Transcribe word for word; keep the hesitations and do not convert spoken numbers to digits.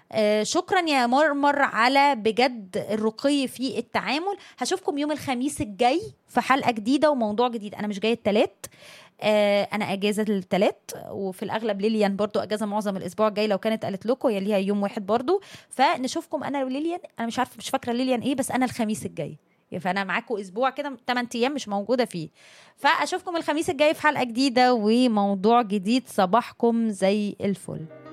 آه شكرا يا مرمر على بجد الرقي في التعامل. هشوفكم يوم الخميس الجاي في حلقة جديدة وموضوع جديد. انا مش جاية التلات، آه انا اجازة التلات، وفي الاغلب ليليان برضو اجازة معظم الاسبوع الجاي، لو كانت قالت لكم هي ليها يوم واحد برضو. فنشوفكم انا وليليان، انا مش عارفة مش فاكرة ليليان ايه، بس انا الخميس الجاي. فانا معاكم اسبوع كده ثمانية ايام مش موجودة فيه. فاشوفكم الخميس الجاي في حلقة جديدة وموضوع جديد. صباحكم زي الفل.